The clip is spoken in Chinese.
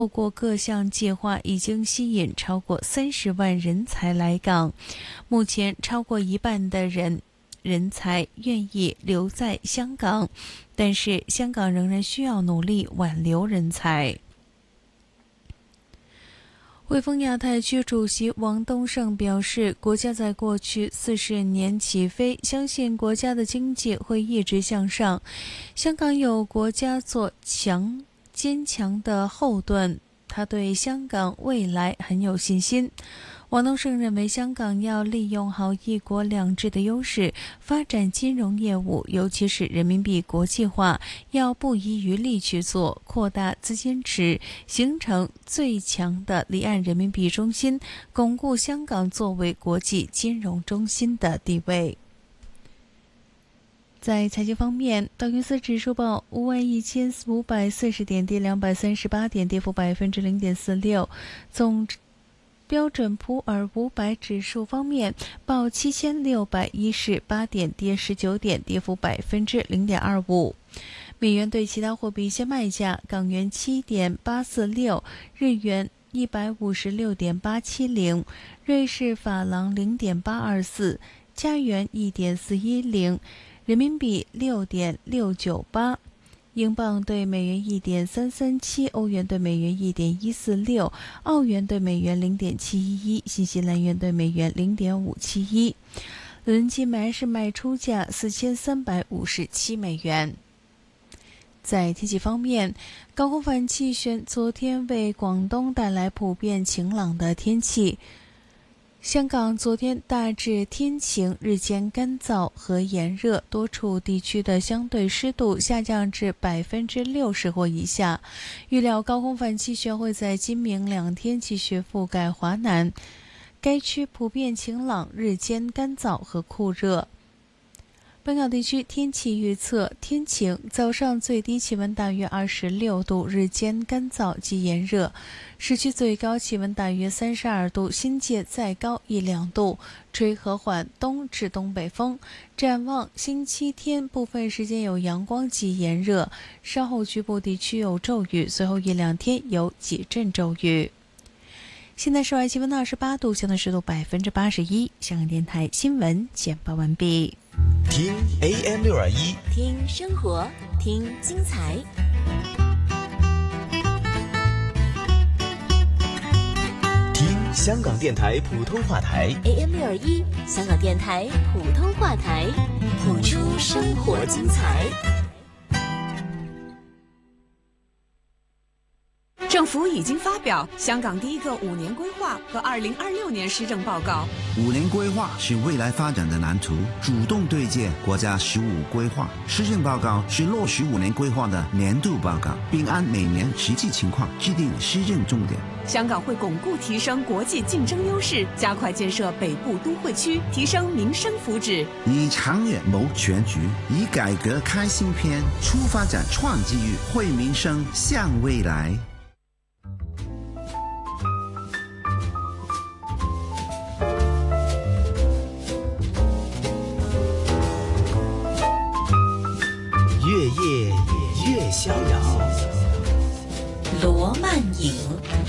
透过各项计划，已经吸引超过30万人才来港。目前，超过一半的人才愿意留在香港，但是香港仍然需要努力挽留人才。汇丰亚太区主席王东胜表示，国家在过去40年起飞，相信国家的经济会一直向上。香港有国家做坚强的后盾，他对香港未来很有信心。王东胜认为，香港要利用好一国两制的优势，发展金融业务，尤其是人民币国际化，要不遗余力去做，扩大资金池，形成最强的离岸人民币中心，巩固香港作为国际金融中心的地位。在财经方面，道琼斯指数报51540点，跌238点，跌幅0.46%。总标准普尔500指数方面，报7618点，跌19点，跌幅0.25%。美元对其他货币先卖价：港元7.846，日元156.870，瑞士法郎0.824，加元1.410，人民币6.698。英镑对美元1.337，欧元对美元1.146，澳元对美元0.711，新西兰元对美元0.571。伦敦买市卖出价4357美元。在天气方面，高空反气旋昨天为广东带来普遍晴朗的天气。香港昨天大致天晴，日间干燥和炎热，多处地区的相对湿度下降至60%或以下。预料高空反气旋会在今明2天继续覆盖华南，该区普遍晴朗，日间干燥和酷热。本港地区天气预测：天晴，早上最低气温大约26度，日间干燥及炎热，市区最高气温大约32度，新界再高1-2度，吹和缓东至东北风。展望星期天，部分时间有阳光及炎热，稍后局部地区有骤雨，随后1-2天有几阵骤雨。现在室外气温28度，相对湿度81%。香港电台新闻简报完毕。 听 AM621， 听生活，听精彩。 听香港电台普通话台 AM621，香港电台普通话台，谱出生活精彩。 政府已经发表香港第一个5年规划和2026年施政报告。 5年规划是未来发展的蓝图，主动对接国家15规划。施政报告是落实5年规划的年度报告，并按每年实际情况制定施政重点。 香港会巩固提升国际竞争优势，加快建设北部都会区，提升民生福祉。 以长远谋全局，以改革开新篇，出发展创机遇，惠民生向未来。 越夜越逍遥， 罗曼影。